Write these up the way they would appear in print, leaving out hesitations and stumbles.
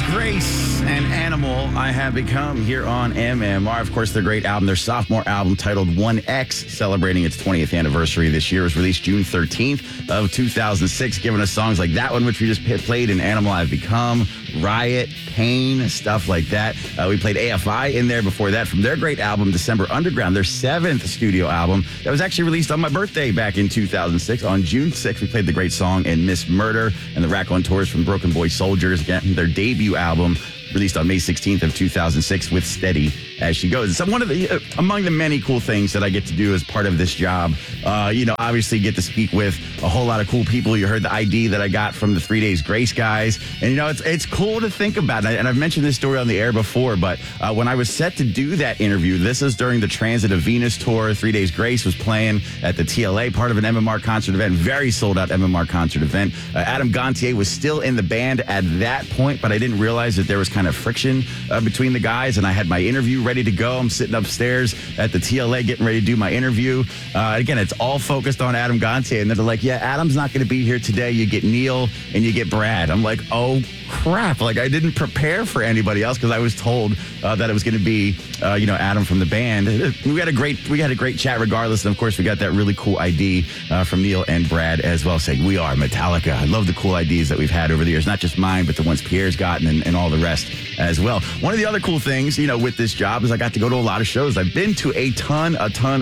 Grace and Animal, I Have Become here on MMR. Of course, their great album, their sophomore album titled 1X, celebrating its 20th anniversary this year, was released June 13th of 2006, giving us songs like that one, which we just played in Animal I've Become, Riot, Pain, stuff like that. We played AFI in there before that from their great album, December Underground, their 7th studio album that was actually released on my birthday back in 2006. On June 6th, we played the great song and Miss Murder and the Raconteurs from Broken Boy Soldiers, again, their debut album, released on May 16th of 2006 with Steady As She Goes. So one of the, among the many cool things that I get to do as part of this job, obviously get to speak with a whole lot of cool people. You heard the ID that I got from the 3 Days Grace guys. And, it's cool to think about. And I've mentioned this story on the air before, but when I was set to do that interview, this is during the Transit of Venus tour. 3 Days Grace was playing at the TLA, part of an MMR concert event, very sold out MMR concert event. Adam Gontier was still in the band at that point, but I didn't realize that there was kind of friction between the guys, and I had my interview ready to go. I'm sitting upstairs at the TLA getting ready to do my interview. Again, it's all focused on Adam Gontier, and they're like, yeah, Adam's not going to be here today. You get Neil and you get Brad. I'm like, oh, crap. Like, I didn't prepare for anybody else because I was told that it was going to be, Adam from the band. We had a great chat regardless, and of course, we got that really cool ID from Neil and Brad as well, saying, we are Metallica. I love the cool IDs that we've had over the years, not just mine, but the ones Pierre's gotten and all the rest as well. One of the other cool things, with this job is I got to go to a lot of shows. I've been to a ton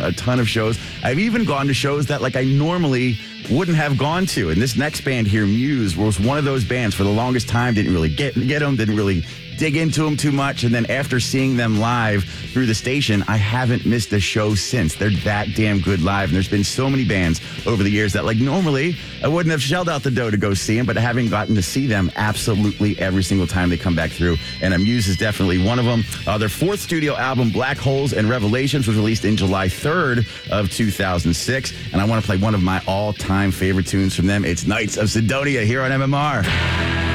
of shows. I've even gone to shows that I normally wouldn't have gone to. And this next band here, Muse, was one of those bands for the longest time. Didn't really get them, didn't really dig into them too much. And then after seeing them live through the station, I haven't missed a show since. They're that damn good live. And there's been so many bands over the years that normally I wouldn't have shelled out the dough to go see them, but having gotten to see them absolutely every single time they come back through. And Muse is definitely one of them. Their fourth studio album, Black Holes and Revelations, was released in July 3rd of 2006. And I want to play one of my all-time favorite tunes from them. It's Knights of Sidonia here on MMR.